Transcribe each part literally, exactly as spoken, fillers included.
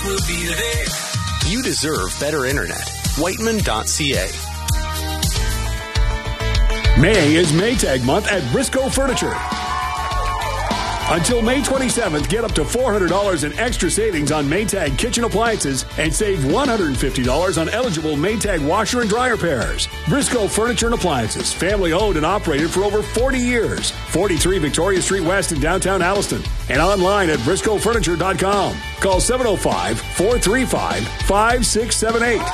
will be there. You deserve better internet. Whiteman dot c a. May is Maytag month at Briscoe Furniture. Until May twenty-seventh, get up to four hundred dollars in extra savings on Maytag kitchen appliances and save one hundred fifty dollars on eligible Maytag washer and dryer pairs. Briscoe Furniture and Appliances, family owned and operated for over forty years. forty-three Victoria Street West in downtown Alliston and online at briscoe furniture dot com. Call seven oh five, four three five, five six seven eight.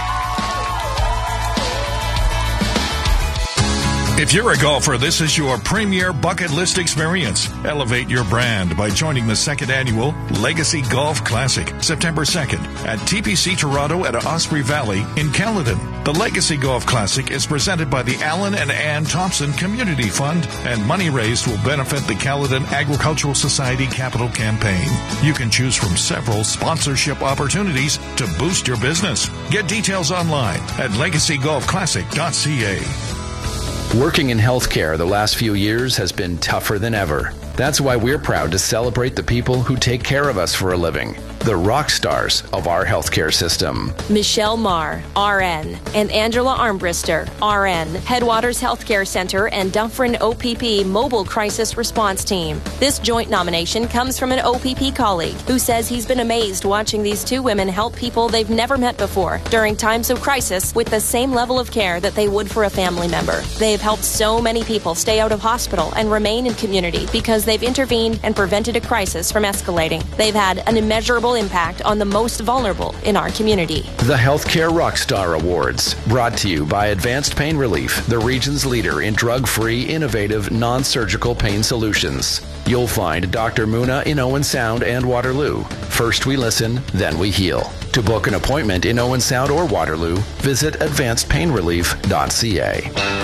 If you're a golfer, this is your premier bucket list experience. Elevate your brand by joining the second annual Legacy Golf Classic, September second, at T P C Toronto at Osprey Valley in Caledon. The Legacy Golf Classic is presented by the Alan and Ann Thompson Community Fund, and money raised will benefit the Caledon Agricultural Society Capital Campaign. You can choose from several sponsorship opportunities to boost your business. Get details online at legacy golf classic dot c a. Working in healthcare the last few years has been tougher than ever. That's why we're proud to celebrate the people who take care of us for a living, the rock stars of our healthcare system. Michelle Marr, R N, and Angela Armbrister, R N, Headwaters Healthcare Center and Dufferin O P P Mobile Crisis Response Team. This joint nomination comes from an O P P colleague who says he's been amazed watching these two women help people they've never met before during times of crisis with the same level of care that they would for a family member. They've helped so many people stay out of hospital and remain in community because they've intervened and prevented a crisis from escalating. They've had an immeasurable impact on the most vulnerable in our community. The Healthcare Rockstar Awards, brought to you by Advanced Pain Relief, the region's leader in drug-free, innovative, non-surgical pain solutions. You'll find Doctor Muna in Owen Sound and Waterloo. First we listen, then we heal. To book an appointment in Owen Sound or Waterloo, visit advanced pain relief dot c a.